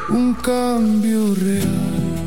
un cambio real.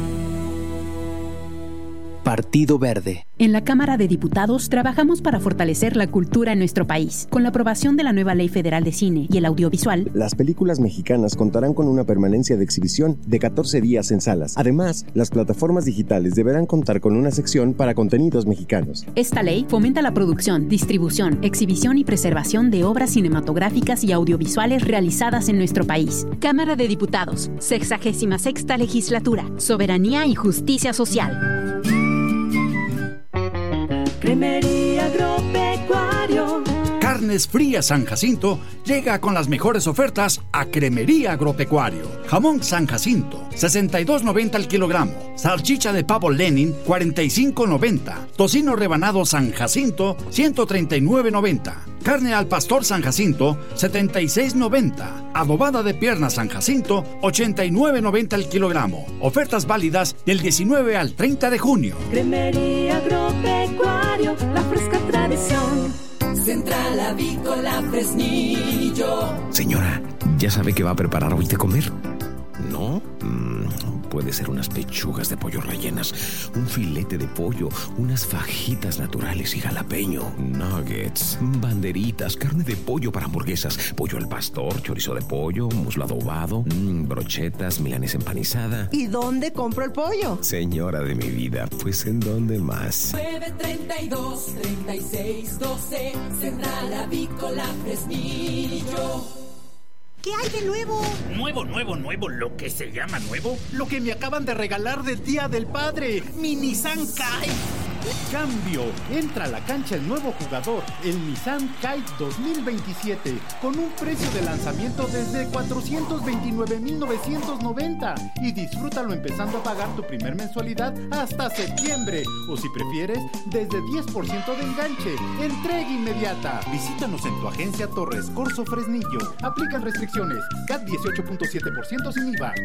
Partido Verde. En la Cámara de Diputados trabajamos para fortalecer la cultura en nuestro país. Con la aprobación de la nueva Ley Federal de Cine y el Audiovisual, las películas mexicanas contarán con una permanencia de exhibición de 14 días en salas. Además, las plataformas digitales deberán contar con una sección para contenidos mexicanos. Esta ley fomenta la producción, distribución, exhibición y preservación de obras cinematográficas y audiovisuales realizadas en nuestro país. Cámara de Diputados, 66ª Legislatura, Soberanía y Justicia Social. Cremería Agropecuario. Carnes Frías San Jacinto llega con las mejores ofertas a Cremería Agropecuario. Jamón San Jacinto, $62.90 al kilogramo. Salchicha de pavo Lenin, $45.90. Tocino rebanado San Jacinto, $139.90. Carne al pastor San Jacinto, $76.90. Adobada de pierna San Jacinto, $89.90 al kilogramo. Ofertas válidas del 19 al 30 de junio. Cremería Agropecuario, la fresca tradición. Central Avícola Fresnillo. Señora, ¿ya sabe qué va a preparar hoy de comer? ¿No? Puede ser unas pechugas de pollo rellenas, un filete de pollo, unas fajitas naturales y jalapeño, nuggets, banderitas, carne de pollo para hamburguesas, pollo al pastor, chorizo de pollo, muslo adobado, brochetas, milanesa empanizada. ¿Y dónde compro el pollo? Señora de mi vida, pues ¿en dónde más? 932-3612, Central Avícola Fresnillo. ¿Qué hay de nuevo? Nuevo, lo que se llama nuevo. Lo que me acaban de regalar del Día del Padre, mi Nissan Kite. Cambio, entra a la cancha el nuevo jugador, el Nissan Kite 2027, con un precio de lanzamiento desde $429,990 y disfrútalo empezando a pagar tu primer mensualidad hasta septiembre, o si prefieres, desde 10% de enganche. Entrega inmediata. Visítanos en tu agencia Torres Corso Fresnillo. Aplican restricciones. CAT 18.7% sin IVA.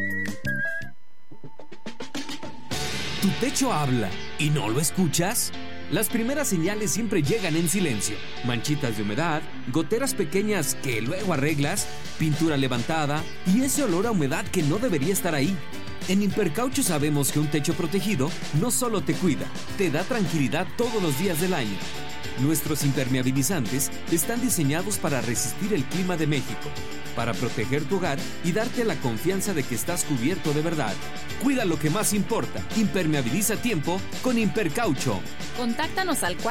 ¿Tu techo habla y no lo escuchas? Las primeras señales siempre llegan en silencio. Manchitas de humedad, goteras pequeñas que luego arreglas, pintura levantada y ese olor a humedad que no debería estar ahí. En Impercaucho sabemos que un techo protegido no solo te cuida, te da tranquilidad todos los días del año. Nuestros impermeabilizantes están diseñados para resistir el clima de México, para proteger tu hogar y darte la confianza de que estás cubierto de verdad. Cuida lo que más importa. Impermeabiliza a tiempo con Impercaucho. Contáctanos al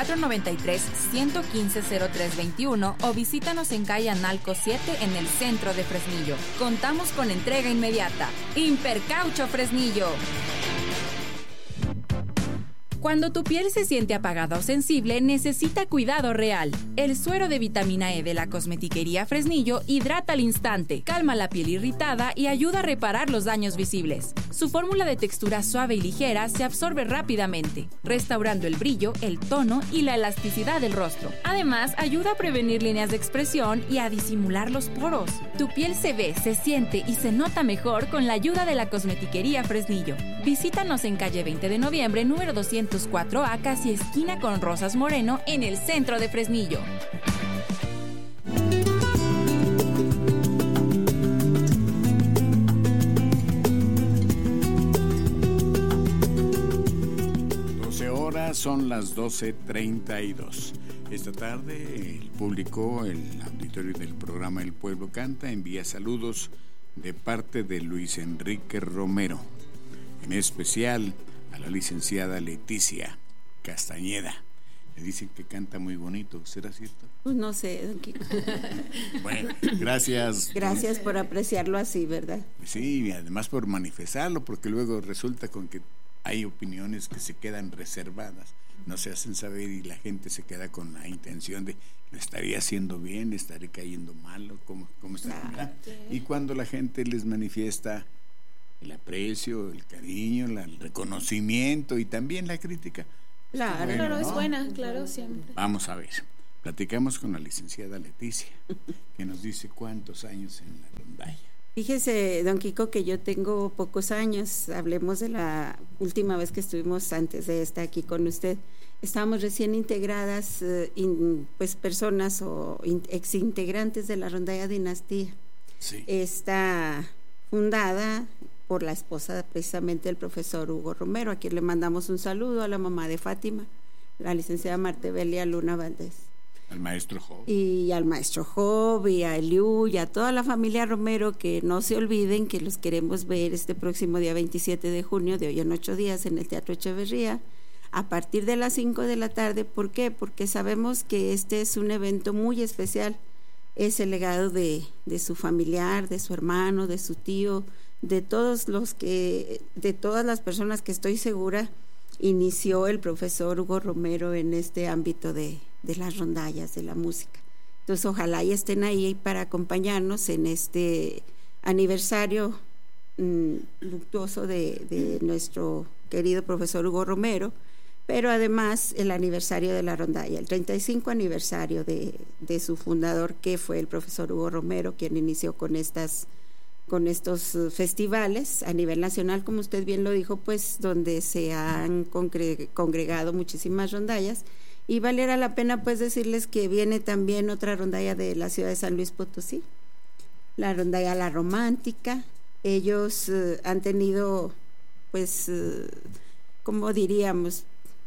493-115-0321 o visítanos en calle Analco 7 en el centro de Fresnillo. Contamos con entrega inmediata. Impercaucho Fresnillo. Cuando tu piel se siente apagada o sensible, necesita cuidado real. El suero de vitamina E de la Cosmetiquería Fresnillo hidrata al instante, calma la piel irritada y ayuda a reparar los daños visibles. Su fórmula de textura suave y ligera se absorbe rápidamente, restaurando el brillo, el tono y la elasticidad del rostro. Además, ayuda a prevenir líneas de expresión y a disimular los poros. Tu piel se ve, se siente y se nota mejor con la ayuda de la Cosmetiquería Fresnillo. Visítanos en calle 20 de noviembre, número 204A, casi esquina con Rosas Moreno, en el centro de Fresnillo. Son las 12:32. Esta tarde el público, el auditorio del programa El Pueblo Canta, envía saludos de parte de Luis Enrique Romero, en especial a la licenciada Leticia Castañeda. Le dicen que canta muy bonito, ¿será cierto? Pues no sé, don Kiko. Bueno, gracias. Gracias por apreciarlo así, ¿verdad? Sí, y además por manifestarlo, porque luego resulta con que hay opiniones que se quedan reservadas, no se hacen saber y la gente se queda con la intención de lo estaría haciendo bien, le estaré cayendo mal, ¿cómo está? Claro. Y cuando la gente les manifiesta el aprecio, el cariño, el reconocimiento y también la crítica. Claro, bueno, ¿no? Es buena, claro, siempre. Vamos a ver, platicamos con la licenciada Leticia, que nos dice cuántos años en la rondalla. Fíjese, don Kiko, que yo tengo pocos años. Hablemos de la última vez que estuvimos antes de estar aquí con usted. Estábamos recién integradas, pues personas o exintegrantes de la Rondalla Dinastía. Sí. Está fundada por la esposa precisamente del profesor Hugo Romero, a quien le mandamos un saludo, a la mamá de Fátima, la licenciada Martebelia Luna Valdés. Al maestro Job. Y al maestro Job, y a Eliú, y a toda la familia Romero, que no se olviden que los queremos ver este próximo día 27 de junio, de hoy en 8 días, en el Teatro Echeverría, a partir de las 5 de la tarde. ¿Por qué? Porque sabemos que este es un evento muy especial. Es el legado de su familiar, de su hermano, de su tío, de todas las personas que estoy segura inició el profesor Hugo Romero en este ámbito de las rondallas, de la música. Entonces ojalá y estén ahí para acompañarnos en este aniversario luctuoso de nuestro querido profesor Hugo Romero, pero además el aniversario de la rondalla, el 35 aniversario de su fundador, que fue el profesor Hugo Romero, quien inició con estos festivales a nivel nacional, como usted bien lo dijo, pues donde se han congregado muchísimas rondallas. Y valiera la pena pues decirles que viene también otra rondalla de la ciudad de San Luis Potosí, la rondalla La Romántica. Ellos han tenido pues, como diríamos,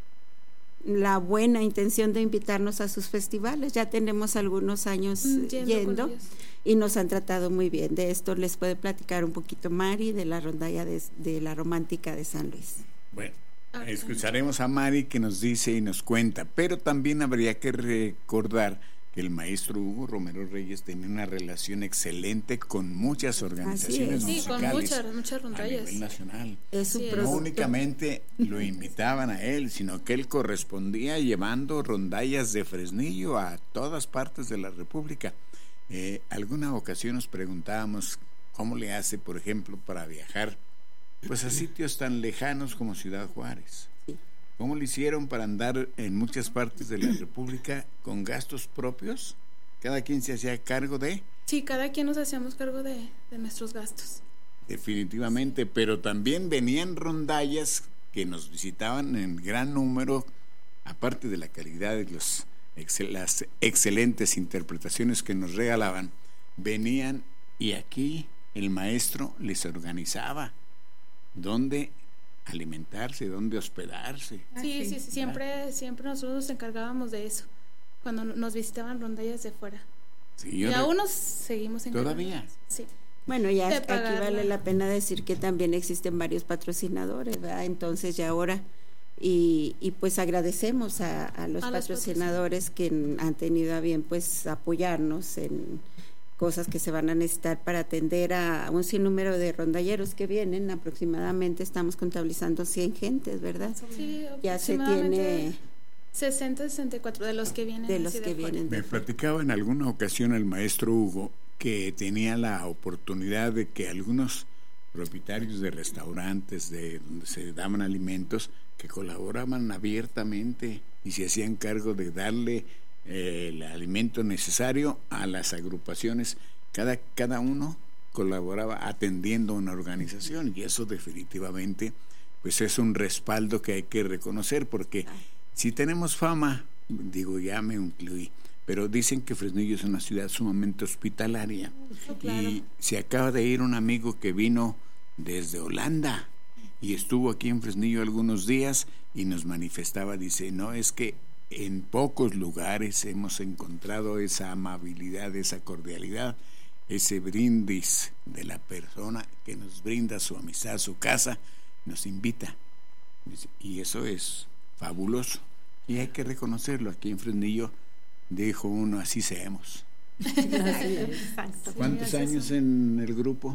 la buena intención de invitarnos a sus festivales. Ya tenemos algunos años yendo y nos han tratado muy bien. De esto les puede platicar un poquito Mari, de la rondalla de La Romántica de San Luis. Bueno, escucharemos a Mari, que nos dice y nos cuenta, pero también habría que recordar que el maestro Hugo Romero Reyes tenía una relación excelente con muchas organizaciones musicales, con muchas rondallas a nivel nacional. No únicamente lo invitaban a él, sino que él correspondía llevando rondallas de Fresnillo a todas partes de la República. Alguna ocasión nos preguntábamos cómo le hace, por ejemplo, para viajar pues a sitios tan lejanos como Ciudad Juárez. ¿Cómo le hicieron para andar en muchas partes de la República con gastos propios? ¿Cada quien se hacía cargo de? Sí, cada quien nos hacíamos cargo de nuestros gastos. Definitivamente, pero también venían rondallas que nos visitaban en gran número, aparte de la calidad de las excelentes interpretaciones que nos regalaban, venían y aquí el maestro les organizaba dónde alimentarse, dónde hospedarse. Sí, siempre nosotros nos encargábamos de eso cuando nos visitaban rondallas de fuera. Sí, y aún nos seguimos encargando. ¿Todavía? Sí. Bueno, ya aquí vale la pena decir que también existen varios patrocinadores, ¿verdad? Entonces ya ahora y pues agradecemos a los patrocinadores que han tenido a bien pues apoyarnos en cosas que se van a necesitar para atender a un sinnúmero de rondalleros que vienen. Aproximadamente estamos contabilizando 100 gentes, ¿verdad? Sí, ya se tiene 60, 64 de los que vienen. De los que vienen. Me platicaba en alguna ocasión el maestro Hugo que tenía la oportunidad de que algunos propietarios de restaurantes de donde se daban alimentos, que colaboraban abiertamente y se hacían cargo de darle el alimento necesario a las agrupaciones. Cada uno colaboraba atendiendo a una organización, y eso definitivamente pues es un respaldo que hay que reconocer, porque si tenemos fama, digo, ya me incluí, pero dicen que Fresnillo es una ciudad sumamente hospitalaria. Claro. Y se acaba de ir un amigo que vino desde Holanda y estuvo aquí en Fresnillo algunos días y nos manifestaba, dice, no, es que en pocos lugares hemos encontrado esa amabilidad, esa cordialidad, ese brindis de la persona que nos brinda su amistad, su casa, nos invita. Y eso es fabuloso. Y hay que reconocerlo. Aquí en Fresnillo dijo uno, así seamos. ¿Cuántos años en el grupo?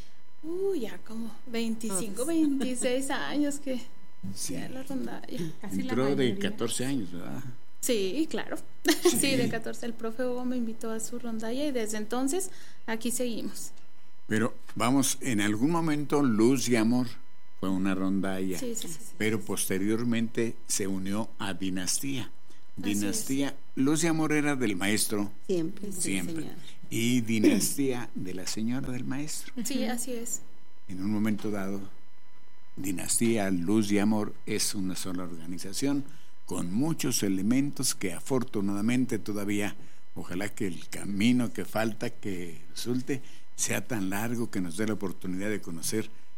Ya como 25, 26 años que... Sí, la rondalla. Entró de 14 años, ¿verdad? Sí, claro. Sí, de 14. El profe Hugo me invitó a su rondalla y desde entonces aquí seguimos. Pero vamos, en algún momento Luz y Amor fue una rondalla, sí. pero posteriormente se unió a Dinastía. Dinastía, Luz y Amor era del maestro. Siempre. Y Dinastía de la señora del maestro. Sí, así es. En un momento dado, Dinastía, Luz y Amor es una sola organización con muchos elementos que afortunadamente todavía, ojalá que el camino que falta que resulte sea tan largo que nos dé la oportunidad de conocer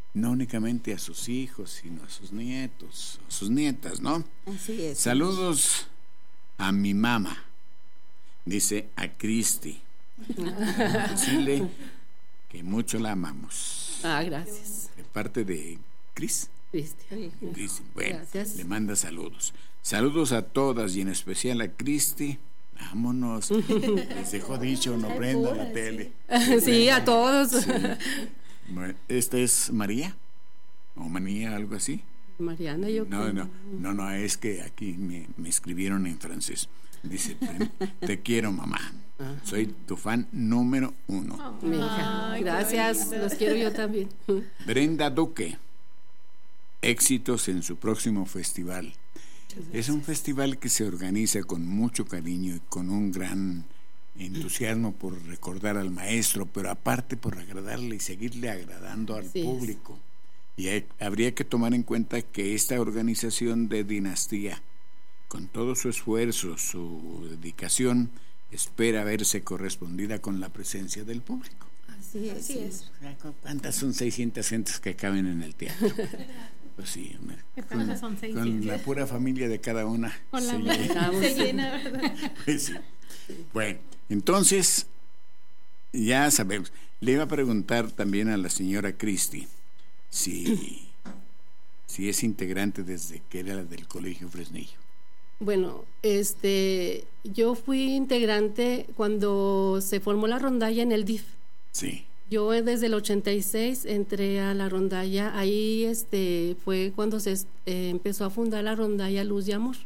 no únicamente a sus hijos, sino a sus nietos, a sus nietas, ¿no? Así es. Saludos a mi mamá, dice a Cristi. Decirle que mucho la amamos. Gracias. De parte de Cristi. Bueno, gracias. Le manda saludos. Saludos a todas y en especial a Cristi. Vámonos. Les dejo dicho, no prendan la tele. Sí, a todos. Sí. Bueno, ¿esta es María? ¿O Manía, algo así? Mariana, yo creo. No, es que aquí me escribieron en francés. Dice, te quiero, mamá. Soy tu fan número 1. Mi hija. Gracias, los quiero yo también. Brenda Duque. Éxitos en su próximo festival. Es un festival que se organiza con mucho cariño y con un gran entusiasmo por recordar al maestro, pero aparte por agradarle y seguirle agradando al público. Y habría que tomar en cuenta que esta organización de Dinastía, con todo su esfuerzo, su dedicación, espera verse correspondida con la presencia del público. Así es. ¿Cuántas son 600 gentes que caben en el teatro? Pues sí, con la pura familia de cada una se llena, ¿verdad? Pues sí. Bueno, entonces ya sabemos. Le iba a preguntar también a la señora Cristi si es integrante desde que era del Colegio Fresnillo. Bueno, yo fui integrante cuando se formó la rondalla en el DIF. Sí. Yo desde el 86 entré a la rondalla. Ahí fue cuando se empezó a fundar la rondalla Luz de Amor.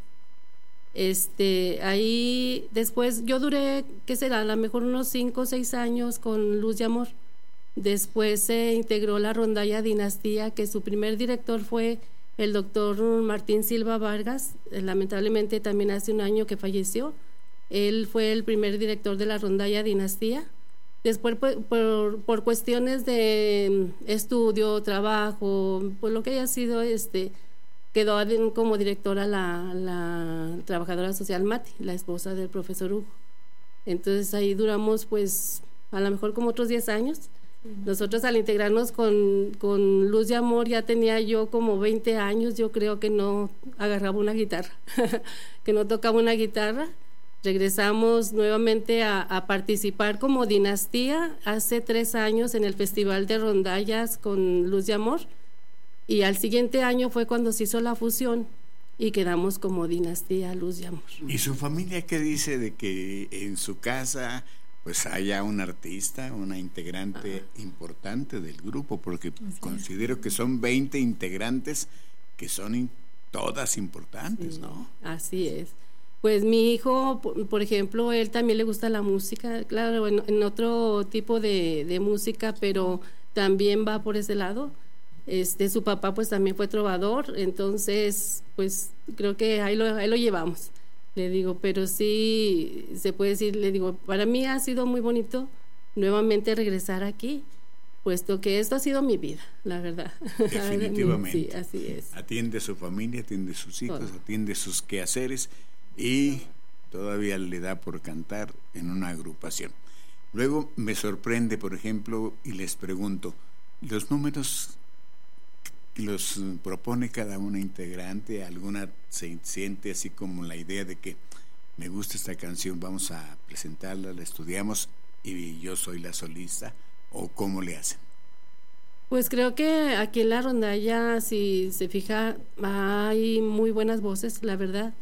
Ahí después yo duré, ¿qué será? A lo mejor unos 5 o 6 años con Luz de Amor. Después se integró la rondalla Dinastía, que su primer director fue el doctor Martín Silva Vargas. Lamentablemente también hace un año que falleció. Él fue el primer director de la rondalla Dinastía. Después, por cuestiones de estudio, trabajo, por lo que haya sido, quedó como directora la trabajadora social Mati, la esposa del profesor Hugo. Entonces ahí duramos, pues, a lo mejor como otros 10 años. Nosotros al integrarnos con Luz de Amor ya tenía yo como 20 años, yo creo que no agarraba una guitarra, que no tocaba una guitarra. Regresamos nuevamente a participar como Dinastía hace 3 años en el Festival de Rondallas con Luz de Amor, y al siguiente año fue cuando se hizo la fusión y quedamos como Dinastía Luz de Amor. ¿Y su familia qué dice de que en su casa pues haya un artista, una integrante importante del grupo? Porque considero que son 20 integrantes que son todas importantes, ¿no? Así es. Pues mi hijo, por ejemplo, él también le gusta la música, claro, en otro tipo de música, pero también va por ese lado. Su papá pues también fue trovador, entonces pues creo que ahí lo llevamos, le digo, pero sí se puede decir, le digo, para mí ha sido muy bonito nuevamente regresar aquí, puesto que esto ha sido mi vida, la verdad. Definitivamente. Sí, así es. Atiende a su familia, atiende a sus hijos, atiende sus quehaceres y todavía le da por cantar en una agrupación. Luego me sorprende, por ejemplo, y les pregunto, los números los propone cada una integrante, alguna se siente así como la idea de que me gusta esta canción, vamos a presentarla, la estudiamos y yo soy la solista, o cómo le hacen. Pues creo que aquí en la rondalla, si se fija, hay muy buenas voces, la verdad.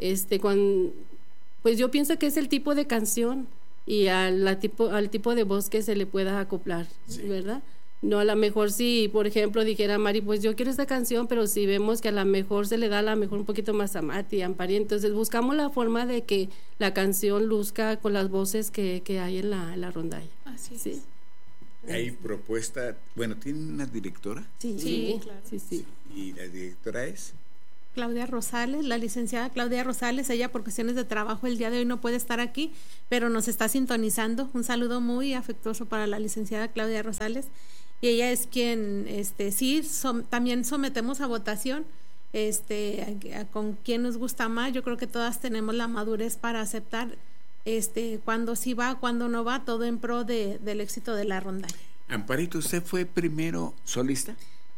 Pues yo pienso que es el tipo de canción y al tipo de voz que se le pueda acoplar, ¿verdad? No, a lo mejor si, por ejemplo, dijera Mari, pues yo quiero esta canción, pero si vemos que a lo mejor se le da a lo mejor un poquito más a Mati, a Ampari, entonces buscamos la forma de que la canción luzca con las voces que hay en la rondalla. Así es. ¿Sí? Hay propuesta, bueno, ¿tienen una directora? Sí, claro. Sí. ¿Y la directora es? Claudia Rosales, la licenciada Claudia Rosales. Ella por cuestiones de trabajo el día de hoy no puede estar aquí, pero nos está sintonizando. Un saludo muy afectuoso para la licenciada Claudia Rosales. Y ella es quien, también sometemos a votación, con quién nos gusta más. Yo creo que todas tenemos la madurez para aceptar, cuándo sí va, cuándo no va, todo en pro del éxito de la rondalla. Amparito, ¿usted fue primero solista?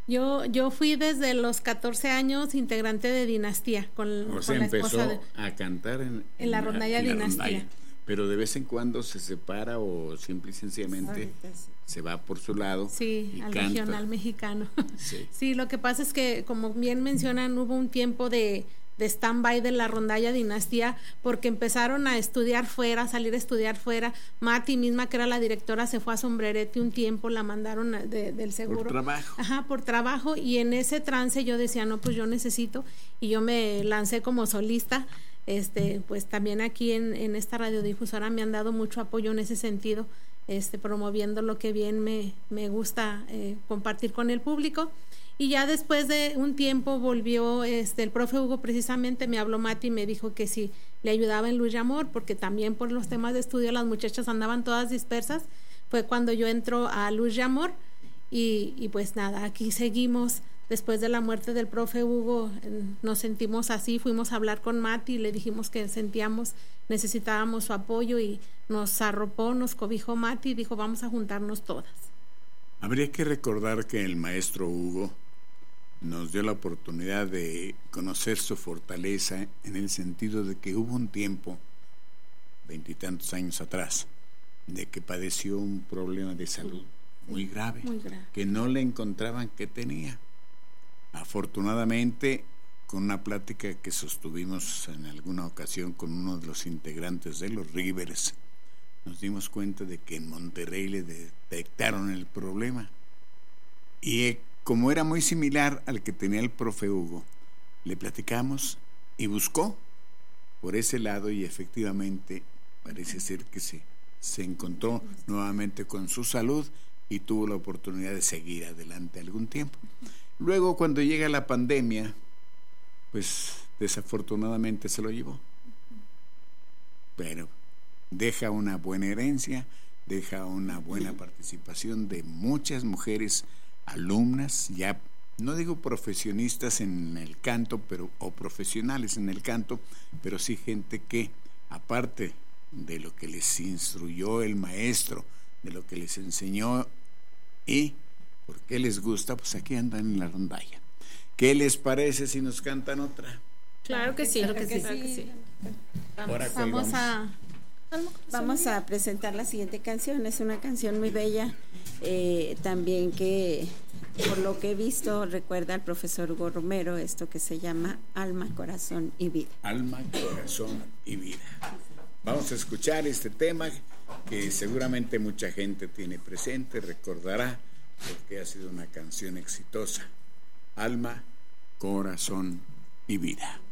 Yo fui desde los 14 años integrante de Dinastía con la esposa a cantar en la rondalla Dinastía. Pero de vez en cuando se separa o simple y sencillamente se va por su lado. Sí, y al canta. regional mexicano. Sí. Sí, lo que pasa es que, como bien mencionan, hubo un tiempo de stand-by de la rondalla Dinastía porque empezaron a estudiar fuera, salir a estudiar fuera. Mati misma, que era la directora, se fue a Sombrerete un tiempo, la mandaron del seguro. Por trabajo. Ajá, por trabajo, y en ese trance yo decía, no, pues yo necesito, y yo me lancé como solista. Pues también aquí en esta radiodifusora me han dado mucho apoyo en ese sentido, promoviendo lo que bien me gusta compartir con el público. Y ya después de un tiempo volvió el profe Hugo, precisamente me habló Mati y me dijo que si le ayudaba en Luz y Amor, porque también por los temas de estudio las muchachas andaban todas dispersas. Fue cuando yo entro a Luz y Amor y pues nada, aquí seguimos. Después de la muerte del profe Hugo nos sentimos así, fuimos a hablar con Mati y le dijimos que necesitábamos su apoyo, y nos arropó, nos cobijó Mati y dijo, vamos a juntarnos todas. Habría que recordar que el maestro Hugo nos dio la oportunidad de conocer su fortaleza, en el sentido de que hubo un tiempo, 20 y tantos años atrás, de que padeció un problema de salud muy grave, que no le encontraban qué tenía. Afortunadamente, con una plática que sostuvimos en alguna ocasión con uno de los integrantes de los Rivers, nos dimos cuenta de que en Monterrey le detectaron el problema, y como era muy similar al que tenía el profe Hugo, le platicamos y buscó por ese lado, y efectivamente parece ser que se encontró nuevamente con su salud y tuvo la oportunidad de seguir adelante algún tiempo. Luego, cuando llega la pandemia, pues desafortunadamente se lo llevó. Pero deja una buena herencia, deja una buena participación de muchas mujeres alumnas, ya no digo profesionistas en el canto, o profesionales en el canto, pero sí gente que, aparte de lo que les instruyó el maestro, de lo que les enseñó y por qué les gusta, pues aquí andan en la rondalla. ¿Qué les parece si nos cantan otra? Claro que sí, claro que sí. Vamos a presentar la siguiente canción. Es una canción muy bella, también que, por lo que he visto, recuerda al profesor Hugo Romero, esto que se llama Alma, Corazón y Vida. Alma, Corazón y Vida. Vamos a escuchar este tema que seguramente mucha gente tiene presente, recordará, porque ha sido una canción exitosa. Alma, Corazón y Vida.